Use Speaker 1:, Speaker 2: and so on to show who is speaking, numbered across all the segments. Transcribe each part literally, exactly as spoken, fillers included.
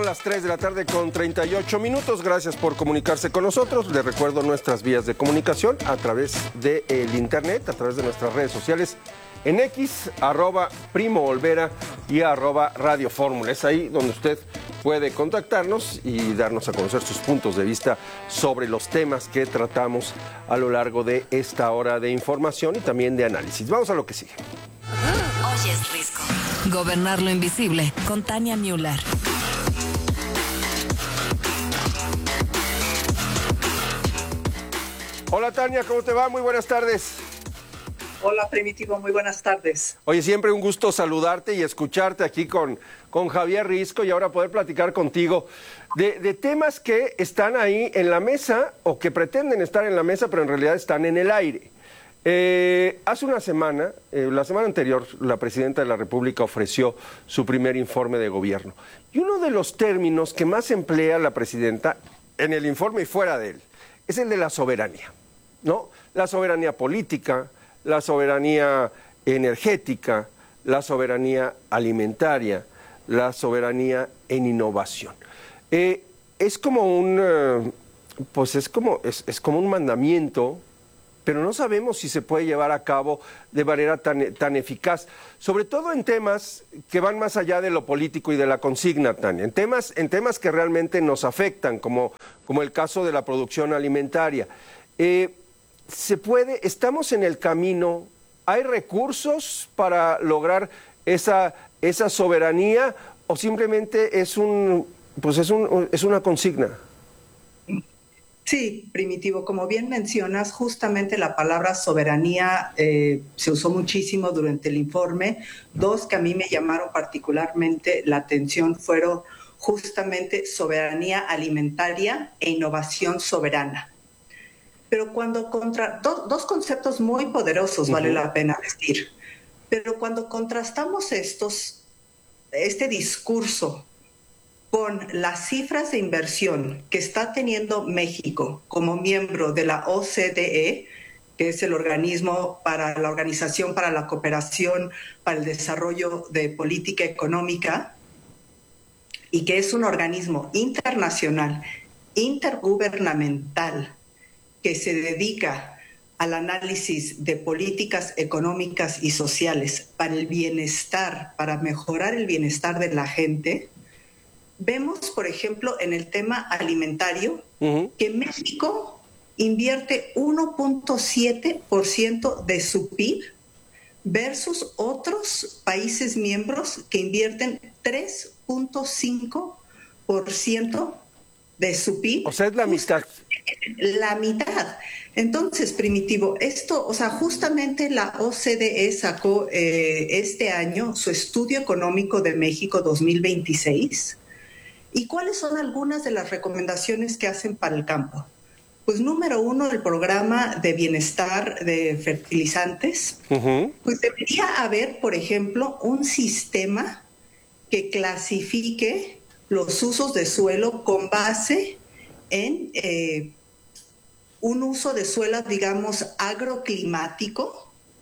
Speaker 1: las tres de la tarde con treinta y ocho minutos. Gracias por comunicarse con nosotros. Les recuerdo nuestras vías de comunicación a través del internet, a través de nuestras redes sociales en X, arroba Primo Olvera y arroba Radio Fórmula. Es ahí donde usted puede contactarnos y darnos a conocer sus puntos de vista sobre los temas que tratamos a lo largo de esta hora de información y también de análisis. Vamos a lo que sigue.
Speaker 2: Hoy es Risco. Gobernar lo invisible, con Tania Müller.
Speaker 1: Hola Tania, ¿cómo te va? Muy buenas tardes.
Speaker 3: Hola Primitivo, muy buenas tardes.
Speaker 1: Oye, siempre un gusto saludarte y escucharte aquí con, con Javier Risco y ahora poder platicar contigo de, de temas que están ahí en la mesa o que pretenden estar en la mesa, pero en realidad están en el aire. Eh, hace una semana, eh, la semana anterior, la Presidenta de la República ofreció su primer informe de gobierno. Y uno de los términos que más emplea la Presidenta en el informe y fuera de él es el de la soberanía, ¿no? La soberanía política, la soberanía energética, la soberanía alimentaria, la soberanía en innovación. Eh, es como un, eh, pues es como, es, es como un mandamiento, pero no sabemos si se puede llevar a cabo de manera tan, tan eficaz, sobre todo en temas que van más allá de lo político y de la consigna, Tania, en temas, en temas que realmente nos afectan, como, como el caso de la producción alimentaria. Eh, se puede, estamos en el camino, ¿hay recursos para lograr esa, esa soberanía o simplemente es un, pues es un, es una consigna?
Speaker 3: Sí, Primitivo, como bien mencionas, justamente la palabra soberanía eh, se usó muchísimo durante el informe. Dos que a mí me llamaron particularmente la atención fueron justamente soberanía alimentaria e innovación soberana. Pero cuando contra do, dos conceptos muy poderosos, uh-huh. vale la pena decir, pero cuando contrastamos estos, este discurso con las cifras de inversión que está teniendo México como miembro de la O C D E, que es el organismo para la Organización para la Cooperación para el Desarrollo de Política Económica, y que es un organismo internacional, intergubernamental, que se dedica al análisis de políticas económicas y sociales para el bienestar, para mejorar el bienestar de la gente. Vemos, por ejemplo, en el tema alimentario, uh-huh. que México invierte uno punto siete por ciento de su P I B versus otros países miembros que invierten tres punto cinco por ciento de su P I B.
Speaker 1: O sea, es la mitad.
Speaker 3: La mitad. Entonces, Primitivo, esto, o sea, justamente la O C D E sacó eh, este año su estudio económico de México dos mil veintiséis. ¿Y cuáles son algunas de las recomendaciones que hacen para el campo? Pues número uno, el programa de bienestar de fertilizantes. Uh-huh. Pues debería haber, por ejemplo, un sistema que clasifique los usos de suelo con base en eh, un uso de suelo, digamos, agroclimático,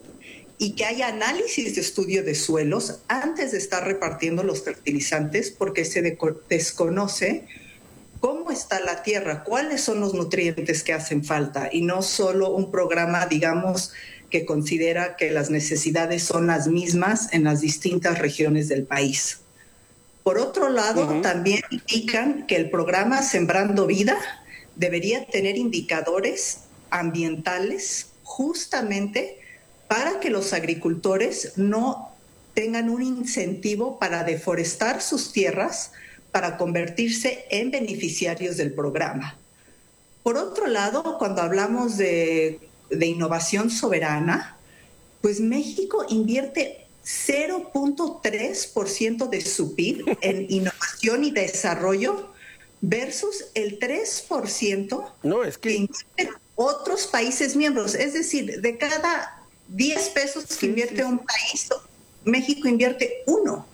Speaker 3: y que haya análisis de estudio de suelos antes de estar repartiendo los fertilizantes, porque se de- desconoce cómo está la tierra, cuáles son los nutrientes que hacen falta, y no solo un programa, digamos, que considera que las necesidades son las mismas en las distintas regiones del país. Por otro lado, uh-huh. también indican que el programa Sembrando Vida debería tener indicadores ambientales justamente para que los agricultores no tengan un incentivo para deforestar sus tierras para convertirse en beneficiarios del programa. Por otro lado, cuando hablamos de, de innovación soberana, pues México invierte cero punto tres por ciento de su P I B en innovación y desarrollo versus el tres por ciento
Speaker 1: no, es que...
Speaker 3: que invierten otros países miembros. Es decir, de cada diez pesos que invierte un país, México invierte uno.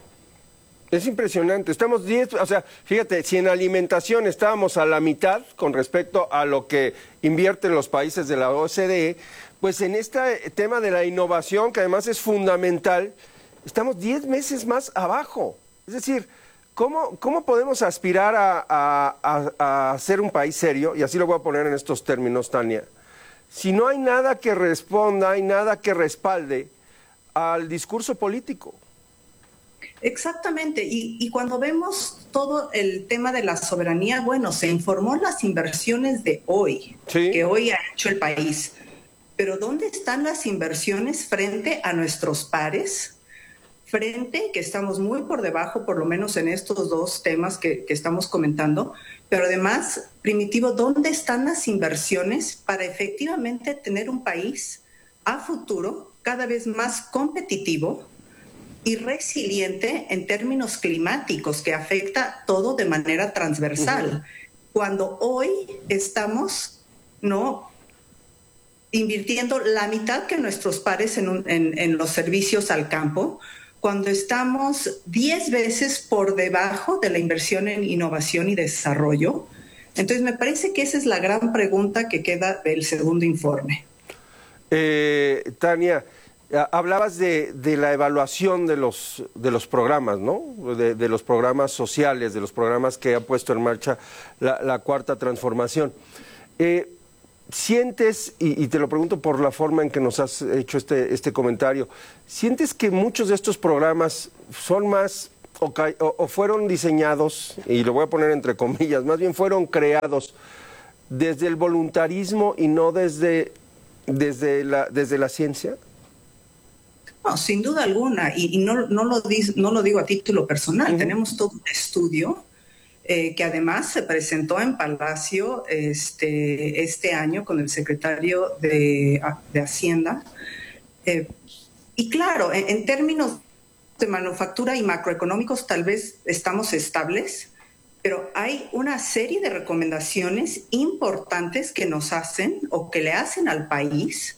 Speaker 1: Es impresionante, estamos diez, o sea, fíjate, si en alimentación estábamos a la mitad con respecto a lo que invierten los países de la O C D E, pues en este tema de la innovación, que además es fundamental, estamos diez meses más abajo. Es decir, ¿cómo, cómo podemos aspirar a, a, a, a ser un país serio? Y así lo voy a poner en estos términos, Tania. Si no hay nada que responda, hay nada que respalde al discurso político.
Speaker 3: Exactamente, y, y cuando vemos todo el tema de la soberanía, bueno, se informó las inversiones de hoy, sí, que hoy ha hecho el país, pero ¿dónde están las inversiones frente a nuestros pares? Frente, que estamos muy por debajo, por lo menos en estos dos temas que, que estamos comentando, pero además, Primitivo, ¿dónde están las inversiones para efectivamente tener un país a futuro cada vez más competitivo y resiliente en términos climáticos, que afecta todo de manera transversal? Uh-huh. Cuando hoy estamos, ¿no?, invirtiendo la mitad que nuestros pares en, un, en, en los servicios al campo, cuando estamos diez veces por debajo de la inversión en innovación y desarrollo. Entonces, me parece que esa es la gran pregunta que queda del segundo informe.
Speaker 1: Eh, Tania, hablabas de, de la evaluación de los, de los programas, ¿no? De, de los programas sociales, de los programas que ha puesto en marcha la, la Cuarta Transformación. Eh, ¿Sientes, y, y te lo pregunto por la forma en que nos has hecho este, este comentario, ¿sientes que muchos de estos programas son más, o, o, o fueron diseñados, y lo voy a poner entre comillas, más bien fueron creados desde el voluntarismo y no desde, desde, la, desde la ciencia?
Speaker 3: No, sin duda alguna, y, y no, no, lo di, no lo digo a título personal. Uh-huh. Tenemos todo un estudio eh, que además se presentó en Palacio este, este año con el secretario de, de Hacienda. Eh, y claro, en, en términos de manufactura y macroeconómicos tal vez estamos estables, pero hay una serie de recomendaciones importantes que nos hacen o que le hacen al país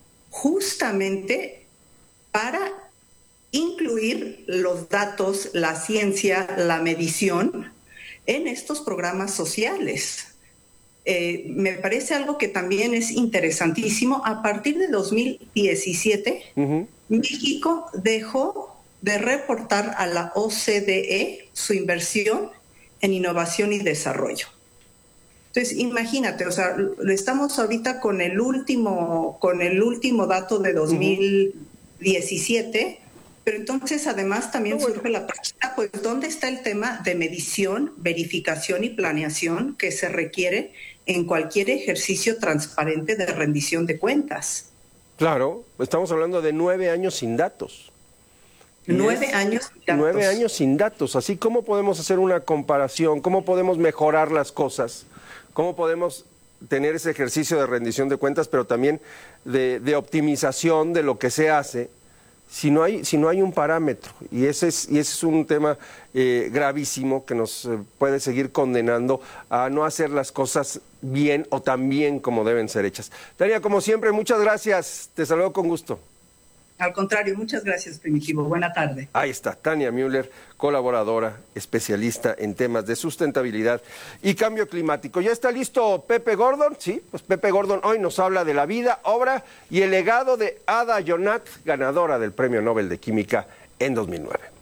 Speaker 3: justamente para incluir los datos, la ciencia, la medición en estos programas sociales. Eh, me parece algo que también es interesantísimo. A partir de dos mil diecisiete, uh-huh, México dejó de reportar a la O C D E su inversión en innovación y desarrollo. Entonces, imagínate, o sea, estamos ahorita con el último, con el último dato de dos mil diecisiete, uh-huh, pero entonces además también no, surge bueno. la pregunta, pues, ¿dónde está el tema de medición, verificación y planeación que se requiere en cualquier ejercicio transparente de rendición de cuentas?
Speaker 1: Claro, estamos hablando de nueve años sin datos.
Speaker 3: Nueve años sin datos.
Speaker 1: Nueve años sin datos. Así, ¿cómo podemos hacer una comparación? ¿Cómo podemos mejorar las cosas? ¿Cómo podemos tener ese ejercicio de rendición de cuentas, pero también de, de optimización de lo que se hace, si no hay, si no hay un parámetro? Y ese es, y ese es un tema eh, gravísimo que nos eh, puede seguir condenando a no hacer las cosas bien o tan bien como deben ser hechas. Tania, como siempre, muchas gracias. Te saludo con gusto.
Speaker 3: Al contrario, muchas gracias, Primitivo. Buena tarde.
Speaker 1: Ahí está, Tania Müller, colaboradora, especialista en temas de sustentabilidad y cambio climático. ¿Ya está listo Pepe Gordon? Sí, pues Pepe Gordon hoy nos habla de la vida, obra y el legado de Ada Yonath, ganadora del Premio Nobel de Química en dos mil nueve.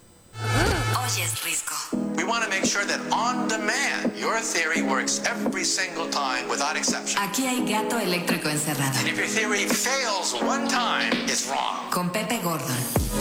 Speaker 2: Oyes Risco.
Speaker 4: We want to make sure that on demand your theory works every single time without exception.
Speaker 2: Aquí hay gato eléctrico encerrado.
Speaker 4: And if your theory fails one time, it's wrong.
Speaker 2: Con Pepe Gordon.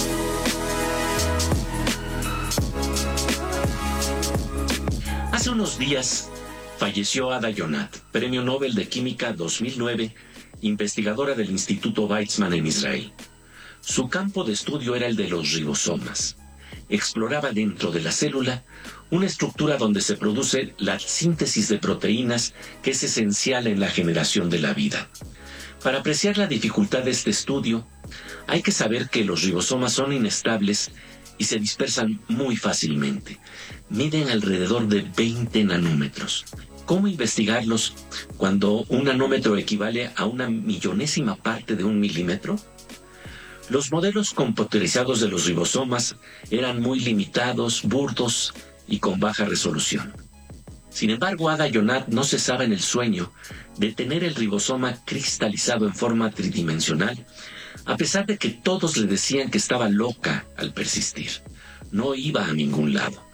Speaker 5: Hace unos días falleció Ada Yonath, Premio Nobel de Química dos mil nueve, investigadora del Instituto Weizmann en Israel. Su campo de estudio era el de los ribosomas. Exploraba dentro de la célula una estructura donde se produce la síntesis de proteínas que es esencial en la generación de la vida. Para apreciar la dificultad de este estudio, hay que saber que los ribosomas son inestables y se dispersan muy fácilmente. Miden alrededor de veinte nanómetros. ¿Cómo investigarlos cuando un nanómetro equivale a una millonésima parte de un milímetro? Los modelos computarizados de los ribosomas eran muy limitados, burdos y con baja resolución. Sin embargo, Ada Yonath no cesaba en el sueño de tener el ribosoma cristalizado en forma tridimensional, a pesar de que todos le decían que estaba loca al persistir. No iba a ningún lado.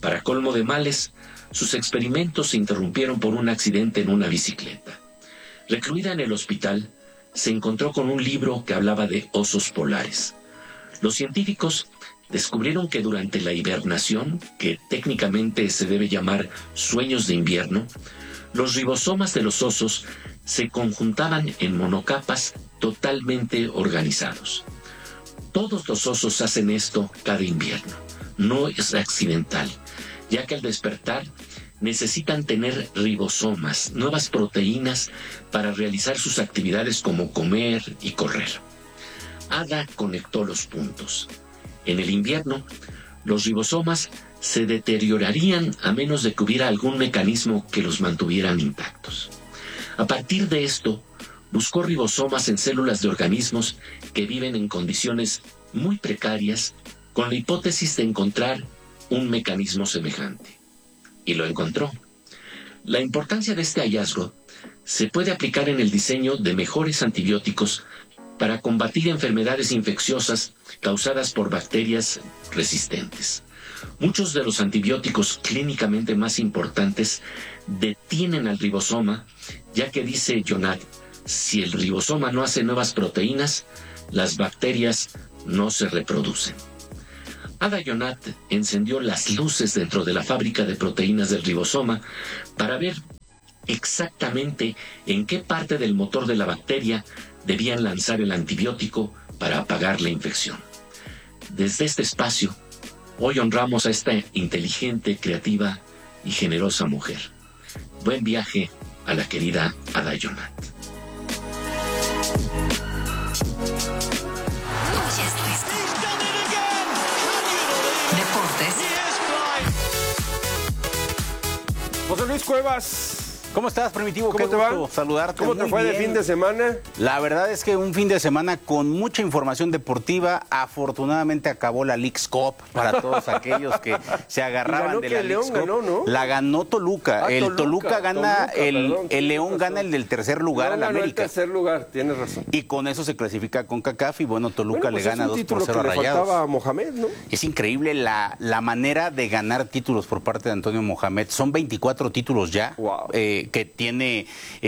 Speaker 5: Para colmo de males, sus experimentos se interrumpieron por un accidente en una bicicleta. Recluida en el hospital, se encontró con un libro que hablaba de osos polares. Los científicos descubrieron que durante la hibernación, que técnicamente se debe llamar sueños de invierno, los ribosomas de los osos se conjuntaban en monocapas totalmente organizados. Todos los osos hacen esto cada invierno. No es accidental, ya que al despertar necesitan tener ribosomas, nuevas proteínas, para realizar sus actividades como comer y correr. Ada conectó los puntos. En el invierno, los ribosomas se deteriorarían a menos de que hubiera algún mecanismo que los mantuvieran intactos. A partir de esto, buscó ribosomas en células de organismos que viven en condiciones muy precarias, con la hipótesis de encontrar un mecanismo semejante. Y lo encontró. La importancia de este hallazgo se puede aplicar en el diseño de mejores antibióticos para combatir enfermedades infecciosas causadas por bacterias resistentes. Muchos de los antibióticos clínicamente más importantes detienen al ribosoma, ya que, dice Jonat, si el ribosoma no hace nuevas proteínas, las bacterias no se reproducen. Ada Jonat encendió las luces dentro de la fábrica de proteínas del ribosoma para ver exactamente en qué parte del motor de la bacteria debían lanzar el antibiótico para apagar la infección. Desde este espacio, hoy honramos a esta inteligente, creativa y generosa mujer. Buen viaje a la querida Ada Jonat.
Speaker 2: Deportes.
Speaker 1: José Luis Cuevas.
Speaker 6: ¿Cómo estás, Primitivo?
Speaker 1: ¿Cómo
Speaker 6: Qué
Speaker 1: te
Speaker 6: gusto
Speaker 1: va?
Speaker 6: saludarte.
Speaker 1: ¿Cómo te
Speaker 6: Muy
Speaker 1: fue de
Speaker 6: bien.
Speaker 1: fin de semana?
Speaker 6: La verdad es que un fin de semana con mucha información deportiva. Afortunadamente acabó la Leagues Cup para todos aquellos que se agarraban
Speaker 1: ganó
Speaker 6: de
Speaker 1: que
Speaker 6: la
Speaker 1: el León
Speaker 6: Leagues Cup.
Speaker 1: ganó, ¿no?
Speaker 6: La ganó Toluca.
Speaker 1: Ah,
Speaker 6: el
Speaker 1: Toluca,
Speaker 6: Toluca, gana,
Speaker 1: Toluca,
Speaker 6: el,
Speaker 1: perdón,
Speaker 6: el León
Speaker 1: tienes
Speaker 6: gana
Speaker 1: razón.
Speaker 6: el del tercer lugar
Speaker 1: No,
Speaker 6: a la
Speaker 1: ganó
Speaker 6: América.
Speaker 1: el tercer lugar, tienes razón.
Speaker 6: Y con eso se clasifica con CONCACAF y bueno, Toluca
Speaker 1: Bueno, pues
Speaker 6: le gana
Speaker 1: es un
Speaker 6: dos
Speaker 1: título
Speaker 6: por cero a
Speaker 1: que le
Speaker 6: Rayados.
Speaker 1: faltaba a Mohamed, ¿no?
Speaker 6: Es increíble la, la manera de ganar títulos por parte de Antonio Mohamed. Son veinticuatro títulos ya
Speaker 1: Wow.
Speaker 6: eh, que tiene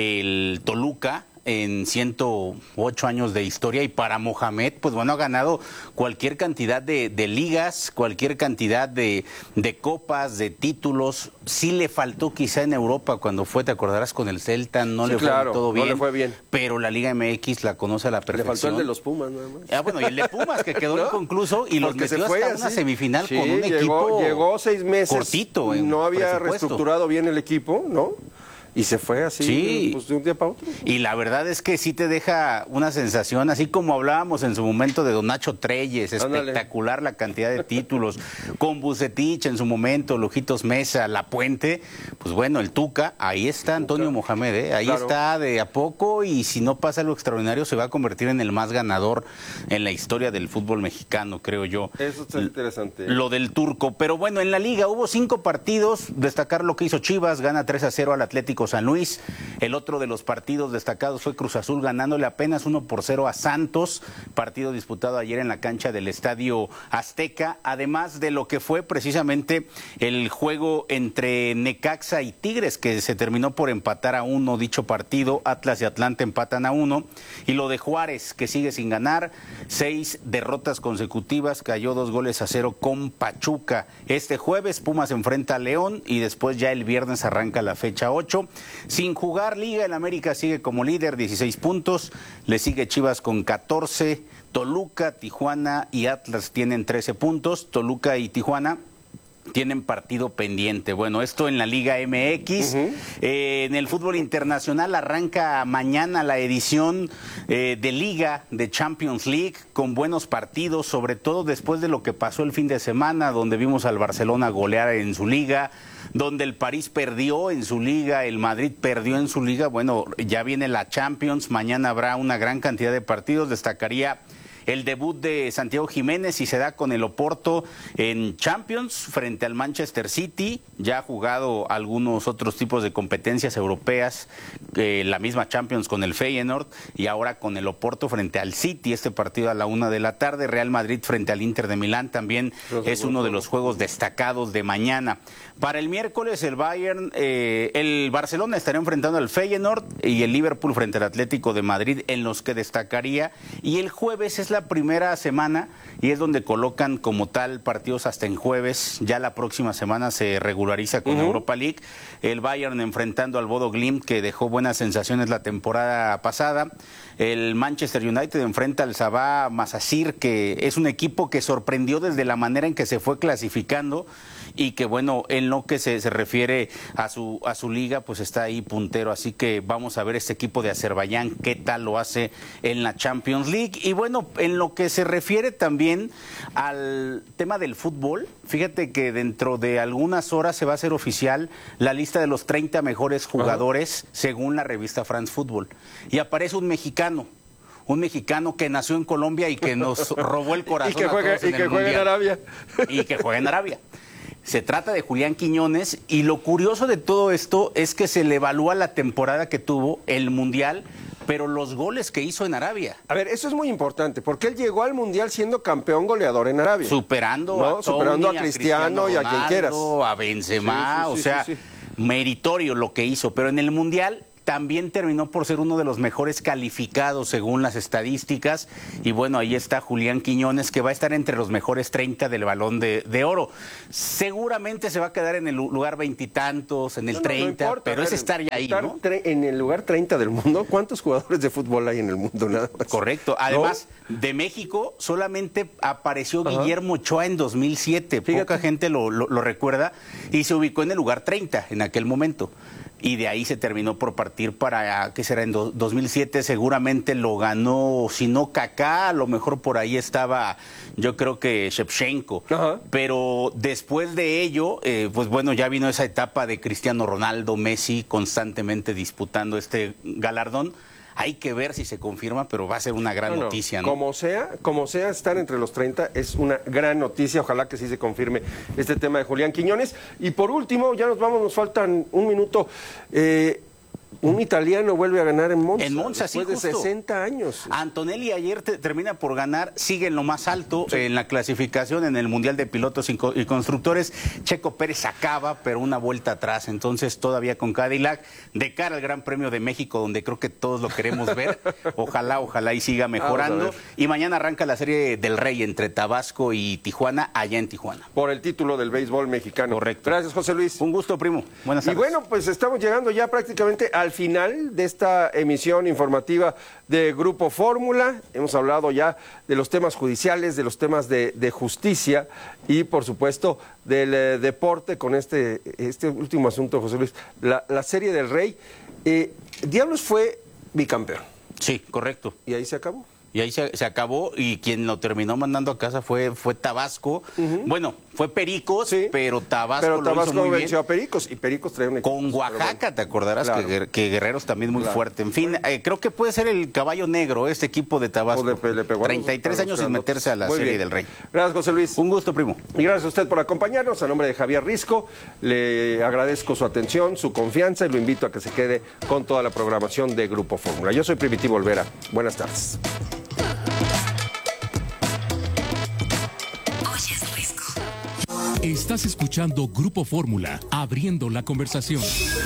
Speaker 6: el Toluca en ciento ocho años de historia, y para Mohamed, pues bueno, ha ganado cualquier cantidad de, de ligas, cualquier cantidad de, de copas, de títulos. Sí le faltó quizá en Europa cuando fue, te acordarás, con el Celta, no
Speaker 1: Sí,
Speaker 6: le
Speaker 1: claro,
Speaker 6: fue todo
Speaker 1: no
Speaker 6: bien.
Speaker 1: le fue bien.
Speaker 6: Pero la Liga M X la conoce a la
Speaker 1: Le
Speaker 6: perfección.
Speaker 1: faltó el de los Pumas, nada más.
Speaker 6: Ah, bueno, y el de Pumas, que quedó
Speaker 1: ¿No?
Speaker 6: inconcluso y los
Speaker 1: Porque se
Speaker 6: metió
Speaker 1: fue
Speaker 6: hasta una
Speaker 1: así.
Speaker 6: semifinal
Speaker 1: Sí,
Speaker 6: con un
Speaker 1: llegó,
Speaker 6: equipo
Speaker 1: llegó seis meses.
Speaker 6: cortito en
Speaker 1: No había
Speaker 6: presupuesto.
Speaker 1: reestructurado bien el equipo, ¿no? Y se fue así,
Speaker 6: Sí.
Speaker 1: pues, de un día para otro.
Speaker 6: Y la verdad es que sí te deja una sensación, así como hablábamos en su momento de Don Nacho Treyes,
Speaker 1: Ándale.
Speaker 6: espectacular la cantidad de títulos, con Bucetich en su momento, Lujitos Mesa, La Puente, pues bueno, el Tuca, ahí está Antonio Mohamed, ¿eh? Ahí
Speaker 1: Claro.
Speaker 6: está de a poco, y si no pasa algo extraordinario se va a convertir en el más ganador en la historia del fútbol mexicano, creo yo.
Speaker 1: Eso está interesante.
Speaker 6: Lo del turco. Pero bueno, en la liga hubo cinco partidos. Destacar lo que hizo Chivas, gana tres a cero al Atlético San Luis. El otro de los partidos destacados fue Cruz Azul, ganándole apenas uno por cero a Santos. Partido disputado ayer en la cancha del Estadio Azteca. Además de lo que fue precisamente el juego entre Necaxa y Tigres, que se terminó por empatar a uno dicho partido. Atlas y Atlante empatan a uno. Y lo de Juárez, que sigue sin ganar. Seis derrotas consecutivas, cayó dos goles a cero con Pachuca. Este jueves Pumas enfrenta a León y después ya el viernes arranca la fecha ocho. Sin jugar Liga, el América sigue como líder, dieciséis puntos. Le sigue Chivas con catorce. Toluca, Tijuana y Atlas tienen trece puntos. Toluca y Tijuana tienen partido pendiente. Bueno, esto en la Liga M X. Uh-huh. eh, en el fútbol internacional arranca mañana la edición eh, de Liga de Champions League con buenos partidos, sobre todo después de lo que pasó el fin de semana, donde vimos al Barcelona golear en su liga, donde el París perdió en su liga, el Madrid perdió en su liga. Bueno, ya viene la Champions, mañana habrá una gran cantidad de partidos. Destacaría el debut de Santiago Jiménez y se da con el Oporto en Champions frente al Manchester City. Ya ha jugado algunos otros tipos de competencias europeas, eh, la misma Champions con el Feyenoord y ahora con el Oporto frente al City. Este partido a la una de la tarde. Real Madrid frente al Inter de Milán también es uno de los juegos destacados de mañana. Para el miércoles el Bayern, eh, el Barcelona estaría enfrentando al Feyenoord y el Liverpool frente al Atlético de Madrid, en los que destacaría. Y el jueves es la primera semana y es donde colocan como tal partidos hasta en jueves. Ya la próxima semana se regulariza con uh-huh. Europa League. El Bayern enfrentando al Bodo Glimt, que dejó buenas sensaciones la temporada pasada. El Manchester United enfrenta al Sabah Masasir, que es un equipo que sorprendió desde la manera en que se fue clasificando y que, bueno, en lo que se, se refiere a su a su liga, pues está ahí puntero. Así que vamos a ver este equipo de Azerbaiyán qué tal lo hace en la Champions League. Y bueno, en lo que se refiere también al tema del fútbol, fíjate que dentro de algunas horas se va a hacer oficial la lista de los treinta mejores jugadores, uh-huh. según la revista France Football. Y aparece un mexicano. Un mexicano que nació en Colombia y que nos robó el corazón.
Speaker 1: Y que juega,
Speaker 6: a todos en
Speaker 1: y que
Speaker 6: el
Speaker 1: juega en Arabia.
Speaker 6: Y que juega en Arabia. Se trata de Julián Quiñones y lo curioso de todo esto es que se le evalúa la temporada que tuvo, el Mundial, pero los goles que hizo en Arabia.
Speaker 1: A ver, eso es muy importante, porque él llegó al Mundial siendo campeón goleador en Arabia.
Speaker 6: Superando,
Speaker 1: ¿no?
Speaker 6: a, Tony,
Speaker 1: Superando a,
Speaker 6: a
Speaker 1: Cristiano, Cristiano y a quien quieras.
Speaker 6: A Benzema, sí, sí, sí, o sea, sí, sí. meritorio lo que hizo, pero en el Mundial también terminó por ser uno de los mejores calificados según las estadísticas. Y bueno, ahí está Julián Quiñones, que va a estar entre los mejores treinta del Balón de, de Oro. Seguramente se va a quedar en el lugar veintitantos, en el no, no, treinta, no importa, pero es estar ya ahí, estar ¿no?
Speaker 1: En el lugar treinta del mundo. ¿Cuántos jugadores de fútbol hay en el mundo? Nada más.
Speaker 6: Correcto. Además, ¿no? de México solamente apareció Ajá. Guillermo Ochoa en dos mil siete. Fíjate. Poca gente lo, lo, lo recuerda y se ubicó en el lugar treinta en aquel momento. Y de ahí se terminó por partir para, ¿qué será? En do, dos mil siete seguramente lo ganó, si no Kaká, a lo mejor por ahí estaba, yo creo que Shevchenko. Ajá. Pero después de ello, eh, pues bueno, ya vino esa etapa de Cristiano Ronaldo, Messi, constantemente disputando este galardón. Hay que ver si se confirma, pero va a ser una gran no, no. noticia, ¿no?
Speaker 1: Como sea, como sea, estar entre los treinta es una gran noticia. Ojalá que sí se confirme este tema de Julián Quiñones. Y por último, ya nos vamos, nos faltan un minuto. Eh, un italiano vuelve a ganar en Monza.
Speaker 6: En Monza, sí,
Speaker 1: después de sesenta años.
Speaker 6: Antonelli ayer te, termina por ganar, sigue en lo más alto sí. en la clasificación en el Mundial de Pilotos y, co y Constructores. Checo Pérez acaba, pero una vuelta atrás. Entonces, todavía con Cadillac, de cara al Gran Premio de México, donde creo que todos lo queremos ver. Ojalá, ojalá y siga mejorando. Y mañana arranca la Serie del Rey entre Tabasco y Tijuana, allá en Tijuana.
Speaker 1: Por el título del béisbol mexicano.
Speaker 6: Correcto.
Speaker 1: Gracias, José Luis.
Speaker 6: Un gusto, primo. Buenas tardes.
Speaker 1: Y bueno, pues estamos llegando ya prácticamente al final de esta emisión informativa de Grupo Fórmula. Hemos hablado ya de los temas judiciales, de los temas de, de justicia y, por supuesto, del eh, deporte con este, este último asunto, José Luis. La, la Serie del Rey. Eh, Diablos fue bicampeón.
Speaker 6: Sí, correcto.
Speaker 1: ¿Y ahí se acabó?
Speaker 6: Y ahí se, se acabó y quien lo terminó mandando a casa fue, fue Tabasco. Uh-huh. Bueno, fue Pericos, sí, pero Tabasco,
Speaker 1: pero Tabasco
Speaker 6: lo hizo muy
Speaker 1: venció
Speaker 6: bien.
Speaker 1: a Pericos y Pericos trae un equipo.
Speaker 6: Con Oaxaca, bueno, te acordarás
Speaker 1: claro.
Speaker 6: que, que Guerreros también muy claro. fuerte. En fin, eh, creo que puede ser el caballo negro este equipo de Tabasco. Le, le treinta y tres años sin meterse a la muy Serie bien. del Rey.
Speaker 1: Gracias, José Luis.
Speaker 6: Un gusto, primo.
Speaker 1: Y gracias a usted por acompañarnos. A nombre de Javier Risco, le agradezco su atención, su confianza y lo invito a que se quede con toda la programación de Grupo Fórmula. Yo soy Primitivo Olvera. Buenas tardes.
Speaker 7: Estás escuchando Grupo Fórmula, abriendo la conversación.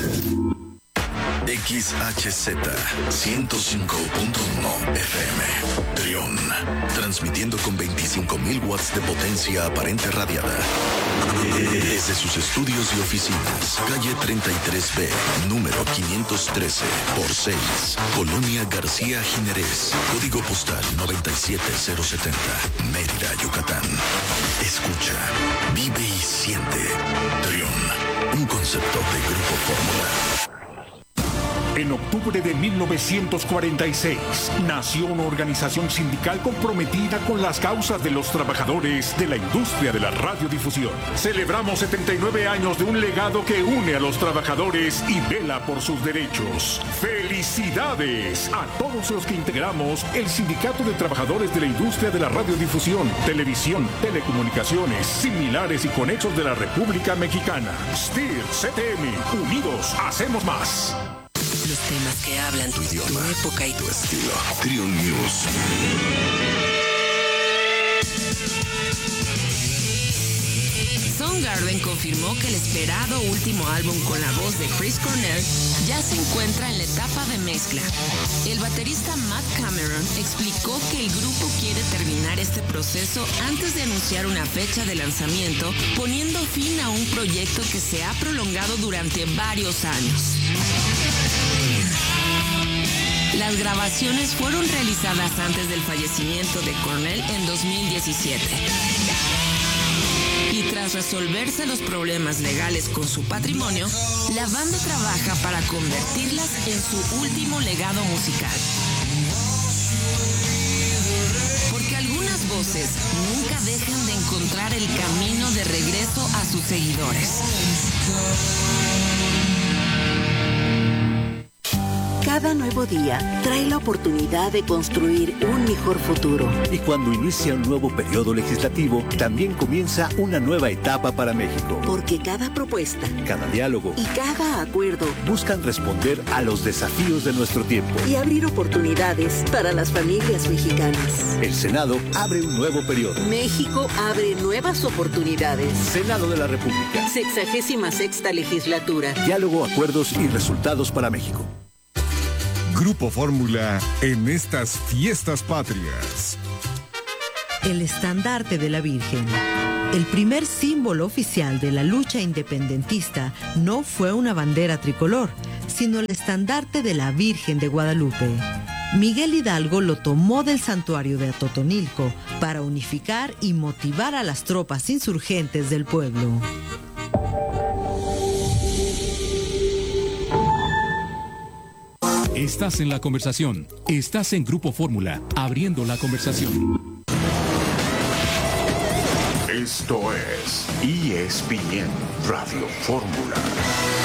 Speaker 8: X H Z ciento cinco punto uno F M, Trión, transmitiendo con veinticinco mil watts de potencia aparente radiada. Desde sus estudios y oficinas, calle treinta y tres B, número quinientos trece por seis, Colonia García Jiménez, código postal noventa y siete cero setenta, Mérida, Yucatán. Escucha, vive y siente. Trión, un concepto de Grupo Fórmula.
Speaker 9: En octubre de mil novecientos cuarenta y seis, nació una organización sindical comprometida con las causas de los trabajadores de la industria de la radiodifusión. Celebramos setenta y nueve años de un legado que une a los trabajadores y vela por sus derechos. ¡Felicidades a todos los que integramos el Sindicato de Trabajadores de la Industria de la Radiodifusión, Televisión, Telecomunicaciones, similares y conexos de la República Mexicana? S T I R, C T M, unidos hacemos más.
Speaker 2: Los temas que hablan tu idioma, tu época y tu estilo.
Speaker 8: Trion News.
Speaker 2: Soundgarden confirmó que el esperado último álbum con la voz de Chris Cornell ya se encuentra en la etapa de mezcla. El baterista Matt Cameron explicó que el grupo quiere terminar este proceso antes de anunciar una fecha de lanzamiento, poniendo fin a un proyecto que se ha prolongado durante varios años. Las grabaciones fueron realizadas antes del fallecimiento de Cornell en dos mil diecisiete. Y tras resolverse los problemas legales con su patrimonio, la banda trabaja para convertirlas en su último legado musical. Porque algunas voces nunca dejan de encontrar el camino de regreso a sus seguidores.
Speaker 10: Cada nuevo día trae la oportunidad de construir un mejor futuro.
Speaker 11: Y cuando inicia un nuevo periodo legislativo, también comienza una nueva etapa para México.
Speaker 10: Porque cada propuesta,
Speaker 11: cada diálogo
Speaker 10: y cada acuerdo
Speaker 11: buscan responder a los desafíos de nuestro tiempo
Speaker 10: y abrir oportunidades para las familias mexicanas.
Speaker 11: El Senado abre un nuevo periodo.
Speaker 10: México abre nuevas oportunidades.
Speaker 11: Senado de la República.
Speaker 10: Sexagésima sexta legislatura.
Speaker 11: Diálogo, acuerdos y resultados para México.
Speaker 12: Grupo Fórmula en estas fiestas patrias.
Speaker 13: El estandarte de la Virgen. El primer símbolo oficial de la lucha independentista no fue una bandera tricolor, sino el estandarte de la Virgen de Guadalupe. Miguel Hidalgo lo tomó del santuario de Atotonilco para unificar y motivar a las tropas insurgentes del pueblo.
Speaker 7: Estás en la conversación. Estás en Grupo Fórmula, abriendo la conversación.
Speaker 14: Esto es E S P N Radio Fórmula.